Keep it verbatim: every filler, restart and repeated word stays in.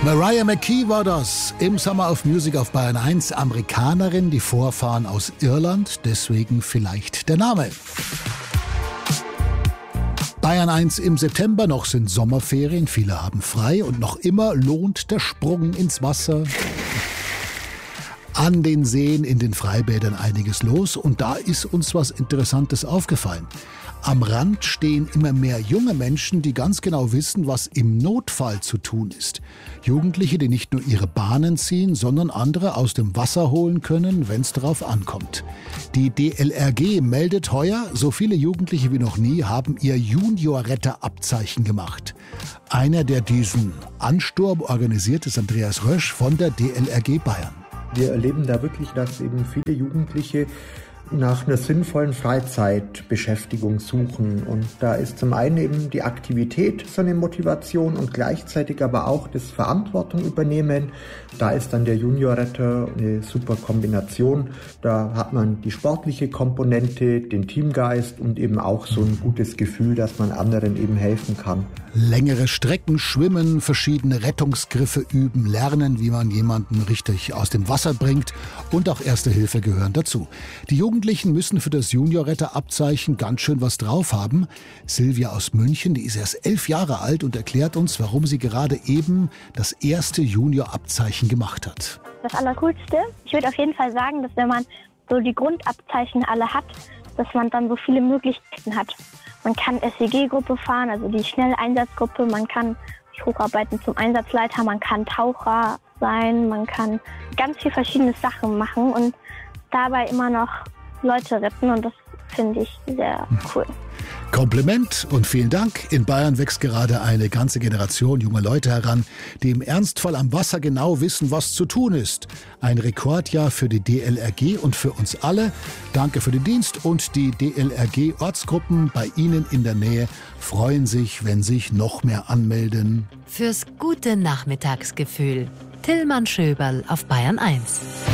Mariah McKee war das. Im Summer of Music auf Bayern eins. Amerikanerin, die Vorfahren aus Irland. Deswegen vielleicht der Name. Bayern eins im September, noch sind Sommerferien. Viele haben frei und noch immer lohnt der Sprung ins Wasser. An den Seen, in den Freibädern einiges los. Und da ist uns was Interessantes aufgefallen. Am Rand stehen immer mehr junge Menschen, die ganz genau wissen, was im Notfall zu tun ist. Jugendliche, die nicht nur ihre Bahnen ziehen, sondern andere aus dem Wasser holen können, wenn es darauf ankommt. Die D L R G meldet heuer, so viele Jugendliche wie noch nie haben ihr Junior-Retter-Abzeichen gemacht. Einer, der diesen Ansturm organisiert, ist Andreas Rösch von der D L R G Bayern. Wir erleben da wirklich, dass eben viele Jugendliche nach einer sinnvollen Freizeitbeschäftigung suchen. Und da ist zum einen eben die Aktivität so eine Motivation und gleichzeitig aber auch das Verantwortung übernehmen. Da ist dann der Junior-Retter eine super Kombination. Da hat man die sportliche Komponente, den Teamgeist und eben auch so ein gutes Gefühl, dass man anderen eben helfen kann. Längere Strecken schwimmen, verschiedene Rettungsgriffe üben, lernen, wie man jemanden richtig aus dem Wasser bringt, und auch Erste Hilfe gehören dazu. Die Jugendlichen müssen für das Junior-Retter-Abzeichen ganz schön was drauf haben. Silvia aus München, die ist erst elf Jahre alt und erklärt uns, warum sie gerade eben das erste Junior-Abzeichen gemacht hat. Das Allercoolste, ich würde auf jeden Fall sagen, dass wenn man so die Grundabzeichen alle hat, dass man dann so viele Möglichkeiten hat. Man kann S E G-Gruppe fahren, also die Schnelleinsatzgruppe, man kann sich hocharbeiten zum Einsatzleiter, man kann Taucher sein, man kann ganz viele verschiedene Sachen machen und dabei immer noch Leute retten, und das finde ich sehr cool. Kompliment und vielen Dank. In Bayern wächst gerade eine ganze Generation junger Leute heran, die im Ernstfall am Wasser genau wissen, was zu tun ist. Ein Rekordjahr für die D L R G und für uns alle. Danke für den Dienst, und die D L R G-Ortsgruppen bei Ihnen in der Nähe freuen sich, wenn sich noch mehr anmelden. Fürs gute Nachmittagsgefühl. Tillmann Schöberl auf Bayern eins.